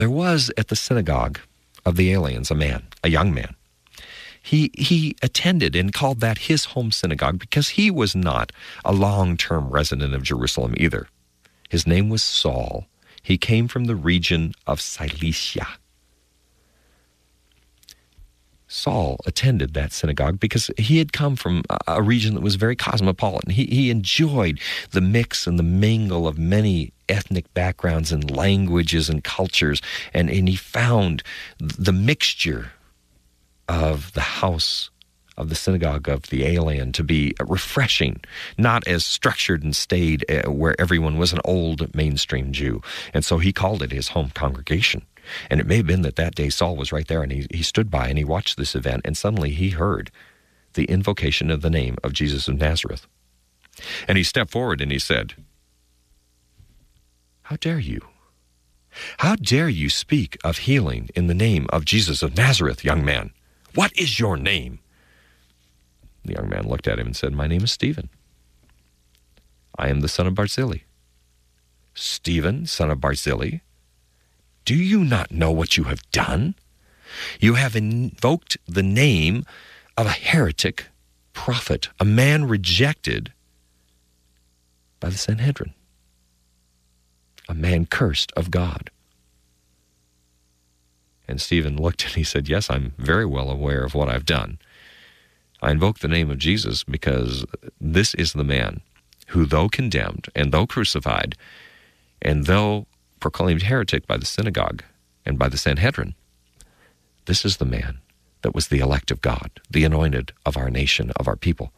There was at the synagogue of the aliens a young man. He attended and called that his home synagogue because he was not a long-term resident of Jerusalem either. His name was Saul. He came from the region of Cilicia. Saul attended that synagogue because he had come from a region that was very cosmopolitan. He enjoyed the mix and the mingle of many ethnic backgrounds and languages and cultures, and he found the mixture of the house of the synagogue of the alien to be refreshing, not as structured and staid where everyone was an old mainstream Jew. And so he called it his home congregation. And it may have been that day Saul was right there, and he stood by and he watched this event, and suddenly he heard the invocation of the name of Jesus of Nazareth. And he stepped forward and he said, "How dare you? How dare you speak of healing in the name of Jesus of Nazareth, young man? What is your name?" The young man looked at him and said, "My name is Stephen. I am the son of Barzillai." "Stephen, son of Barzillai? Do you not know what you have done? You have invoked the name of a heretic prophet, a man rejected by the Sanhedrin, a man cursed of God." And Stephen looked and he said, "Yes, I'm very well aware of what I've done. I invoke the name of Jesus because this is the man who, though condemned and though crucified and though proclaimed heretic by the synagogue and by the Sanhedrin, this is the man that was the elect of God, the anointed of our nation, of our people."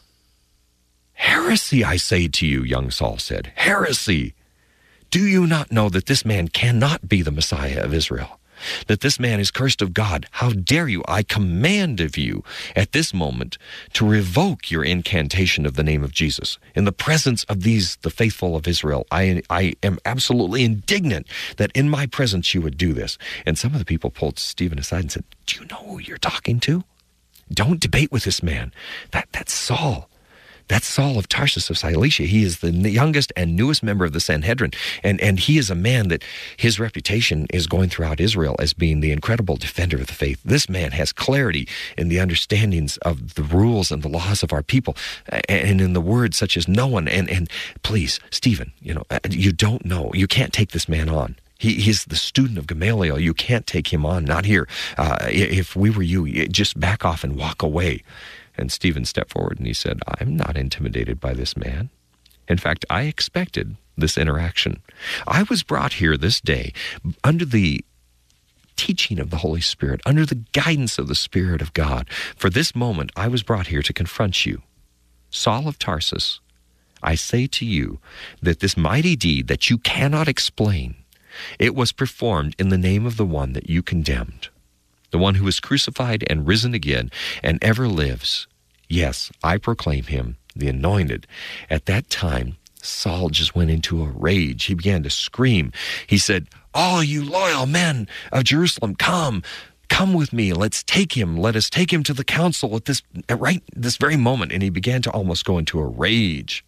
"Heresy, I say to you," young Saul said. "Heresy! Do you not know that this man cannot be the Messiah of Israel? That this man is cursed of God? How dare you? I command of you at this moment to revoke your incantation of the name of Jesus. In the presence of these, the faithful of Israel, I am absolutely indignant that in my presence you would do this." And some of the people pulled Stephen aside and said, "Do you know who you're talking to? Don't debate with this man. That's Saul. That's Saul of Tarsus of Cilicia. He is the youngest and newest member of the Sanhedrin, and he is a man that his reputation is going throughout Israel as being the incredible defender of the faith. This man has clarity in the understandings of the rules and the laws of our people, and in the words such as no one. And please, Stephen, you don't know. You can't take this man on. He's the student of Gamaliel. You can't take him on. Not here. If we were you, just back off and walk away." And Stephen stepped forward and he said, "I'm not intimidated by this man. In fact, I expected this interaction. I was brought here this day under the teaching of the Holy Spirit, under the guidance of the Spirit of God. For this moment, I was brought here to confront you. Saul of Tarsus, I say to you that this mighty deed that you cannot explain, it was performed in the name of the one that you condemned, the one who was crucified and risen again and ever lives. Yes, I proclaim him, the anointed." At that time, Saul just went into a rage. He began to scream. He said, "All you loyal men of Jerusalem, come with me. Let's take him. Let us take him to the council at this very moment." And he began to almost go into a rage.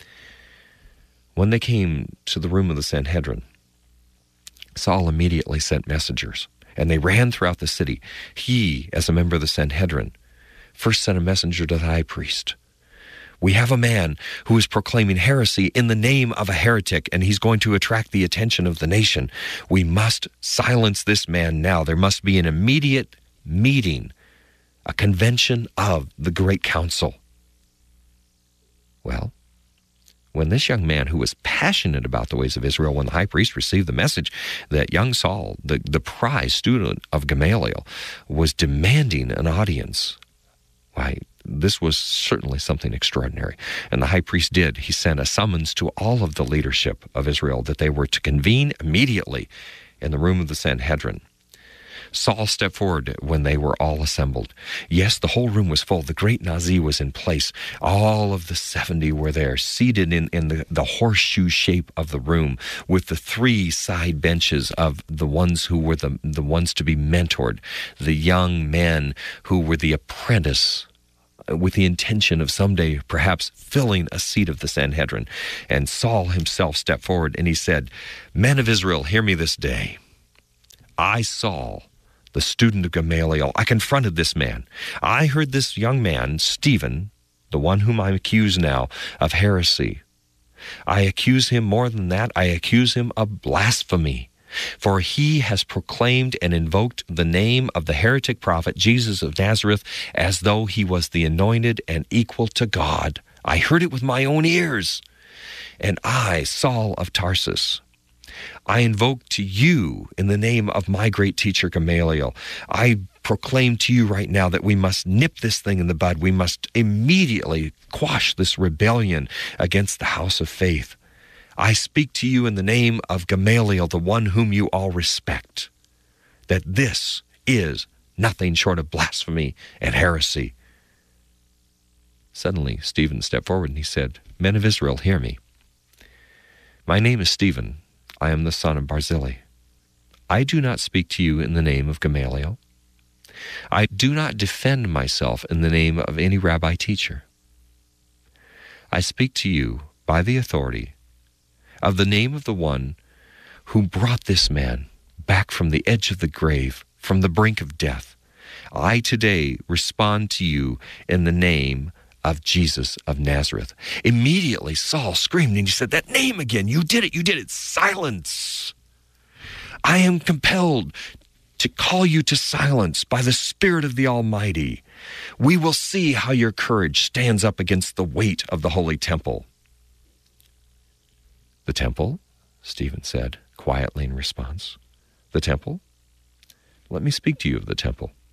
When they came to the room of the Sanhedrin, Saul immediately sent messengers, and they ran throughout the city. He, as a member of the Sanhedrin, first sent a messenger to the high priest. "We have a man who is proclaiming heresy in the name of a heretic, and he's going to attract the attention of the nation. We must silence this man now. There must be an immediate meeting, a convention of the great council." Well, when this young man who was passionate about the ways of Israel, when the high priest received the message that young Saul, the prize student of Gamaliel, was demanding an audience, why, this was certainly something extraordinary. And the high priest did. He sent a summons to all of the leadership of Israel that they were to convene immediately in the room of the Sanhedrin. Saul stepped forward when they were all assembled. Yes, the whole room was full. The great Nazi was in place. All of the 70 were there, seated in the horseshoe shape of the room, with the 3 side benches of the ones who were the ones to be mentored, the young men who were the apprentice, with the intention of someday perhaps filling a seat of the Sanhedrin. And Saul himself stepped forward and he said, "Men of Israel, hear me this day. I, Saul, the student of Gamaliel, I confronted this man. I heard this young man, Stephen, the one whom I accuse now of heresy. I accuse him more than that. I accuse him of blasphemy. For he has proclaimed and invoked the name of the heretic prophet Jesus of Nazareth as though he was the anointed and equal to God. I heard it with my own ears. And I, Saul of Tarsus, I invoke to you in the name of my great teacher Gamaliel. I proclaim to you right now that we must nip this thing in the bud. We must immediately quash this rebellion against the house of faith. I speak to you in the name of Gamaliel, the one whom you all respect, that this is nothing short of blasphemy and heresy. Suddenly, Stephen stepped forward and he said, Men of Israel, hear me. My name is Stephen. I am the son of Barzillai. I do not speak to you in the name of Gamaliel. I do not defend myself in the name of any rabbi teacher. I speak to you by the authority of the name of the one who brought this man back from the edge of the grave, from the brink of death. I today respond to you in the name of Jesus of Nazareth. Immediately Saul screamed and he said, that name again, you did it, silence. I am compelled to call you to silence by the Spirit of the Almighty. We will see how your courage stands up against the weight of the holy temple. The temple? Stephen said quietly in response. The temple? Let me speak to you of the temple.